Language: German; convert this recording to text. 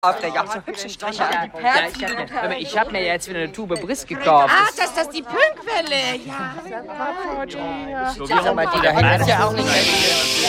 Aufreger, so hübsche Striche an die Perlen. Ich hab mir jetzt wieder eine Tube Briss gekauft. Ach, das ist die Pünktwelle. Ja. Studieren mal die da hängen. Das ist ja auch nicht